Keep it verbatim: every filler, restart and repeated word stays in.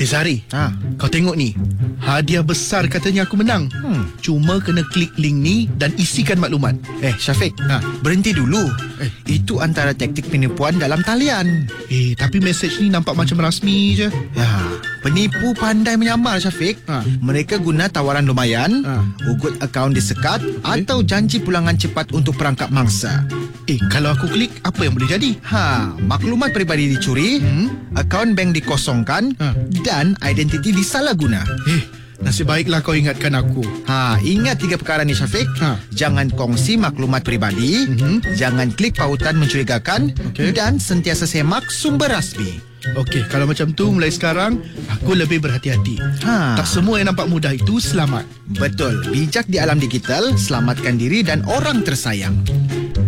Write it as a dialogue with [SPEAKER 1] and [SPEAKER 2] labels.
[SPEAKER 1] Eh Zahri,
[SPEAKER 2] Ha.
[SPEAKER 1] kau tengok ni. Hadiah besar katanya aku menang.
[SPEAKER 2] Hmm.
[SPEAKER 1] Cuma kena klik link ni dan isikan maklumat.
[SPEAKER 2] Eh Syafiq,
[SPEAKER 1] Ha.
[SPEAKER 2] berhenti dulu.
[SPEAKER 1] Eh.
[SPEAKER 2] Itu antara taktik penipuan dalam talian.
[SPEAKER 1] Eh, tapi mesej ni nampak macam rasmi je.
[SPEAKER 2] Ya, penipu pandai menyamar Syafiq.
[SPEAKER 1] Ha.
[SPEAKER 2] Mereka guna tawaran lumayan,
[SPEAKER 1] Ha.
[SPEAKER 2] ugut akaun disekat atau janji pulangan cepat untuk perangkap mangsa.
[SPEAKER 1] Eh, kalau aku klik, apa yang boleh jadi?
[SPEAKER 2] Ha, maklumat peribadi dicuri,
[SPEAKER 1] Hmm.
[SPEAKER 2] akaun bank dikosongkan
[SPEAKER 1] Ha.
[SPEAKER 2] dan identiti disalahguna.
[SPEAKER 1] Eh, nasib baiklah kau ingatkan aku.
[SPEAKER 2] Ha, ingat tiga perkara ni Syafiq.
[SPEAKER 1] Ha.
[SPEAKER 2] Jangan kongsi maklumat peribadi,
[SPEAKER 1] Mhm.
[SPEAKER 2] jangan klik pautan mencurigakan
[SPEAKER 1] Okey.
[SPEAKER 2] dan sentiasa semak sumber rasmi.
[SPEAKER 1] Okey, kalau macam tu mulai sekarang aku lebih berhati-hati.
[SPEAKER 2] Ha.
[SPEAKER 1] Tak semua yang nampak mudah itu selamat.
[SPEAKER 2] Betul, bijak di alam digital, selamatkan diri dan orang tersayang.